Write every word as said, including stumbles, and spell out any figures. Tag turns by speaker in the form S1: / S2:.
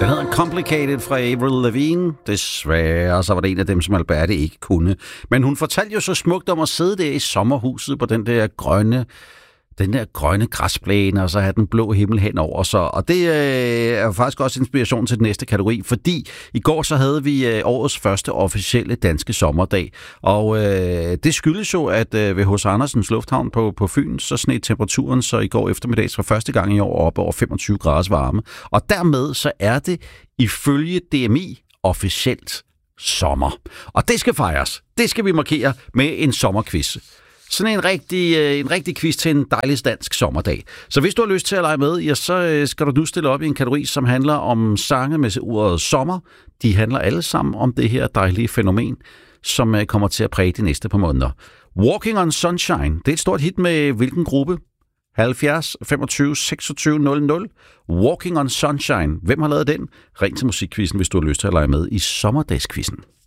S1: Den hedder Complicated fra Avril Lavigne. Desværre, så var det en af dem, som Alberte ikke kunne. Men hun fortalte jo så smukt om at sidde der i sommerhuset på den der grønne, den der grønne græsplæne, og så have den blå himmel henover sig. Og det øh, er faktisk også inspiration til den næste kategori, fordi i går så havde vi øh, årets første officielle danske sommerdag. Og øh, det skyldes jo, at øh, ved H C Andersens Lufthavn på, på Fyn, så sned temperaturen så i går eftermiddags for første gang i år op over femogtyve graders varme. Og dermed så er det ifølge D M I officielt sommer. Og det skal fejres. Det skal vi markere med en sommerquiz. Sådan en rigtig, en rigtig quiz til en dejlig dansk sommerdag. Så hvis du har lyst til at lege med, ja, så skal du nu stille op i en kategori, som handler om sange med ordet sommer. De handler alle sammen om det her dejlige fænomen, som kommer til at præge de næste par måneder. Walking on Sunshine, det er et stort hit med hvilken gruppe? halvfjerds femogtyve seksogtyve nul nul. Walking on Sunshine. Hvem har lavet den? Ring til musikquizzen, hvis du har lyst til at lege med i sommerdagsquizzen.